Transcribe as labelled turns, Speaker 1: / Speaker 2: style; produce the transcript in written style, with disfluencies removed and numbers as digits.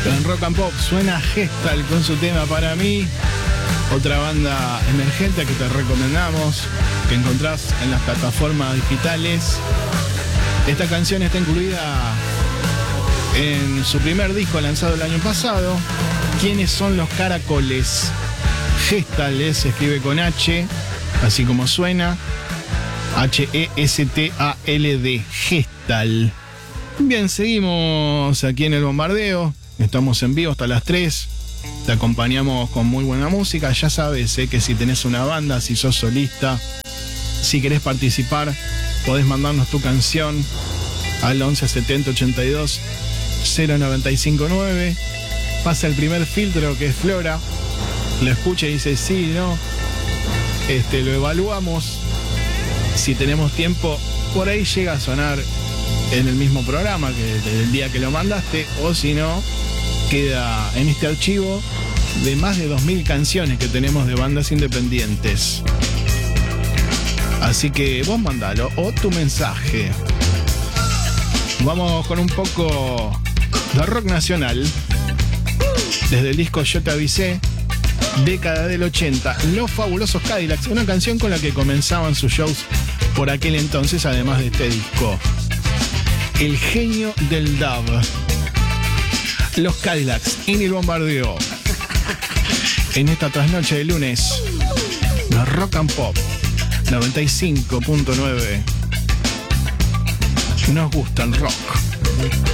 Speaker 1: En Rock and Pop suena Gestal con su tema Para Mí, otra banda emergente que te recomendamos, que encontrás en las plataformas digitales. Esta canción está incluida en su primer disco lanzado el año pasado. ¿Quiénes son los Caracoles? Gestal se escribe con H, así como suena. H-E-S-T-A-L-D. Gestal. Bien, seguimos aquí en El Bombardeo. Estamos en vivo hasta las 3. Te acompañamos con muy buena música. Ya sabes que si tenés una banda, si sos solista, si querés participar, podés mandarnos tu canción al 11 70 82 0959. Pasa el primer filtro, que es Flora. Lo escucha y dice sí, no. Lo evaluamos. Si tenemos tiempo, por ahí llega a sonar en el mismo programa que el día que lo mandaste, o si no, queda en este archivo de más de 2000 canciones que tenemos de bandas independientes. Así que vos mandalo, o tu mensaje. Vamos con un poco de rock nacional. Desde el disco Yo Te Avisé, década del 80, Los Fabulosos Cadillacs, una canción con la que comenzaban sus shows por aquel entonces, además de este disco. El genio del dub. Los Cadillacs en El Bombardeo. En esta trasnoche de lunes, de Rock and Pop 95.9. Nos gusta el rock.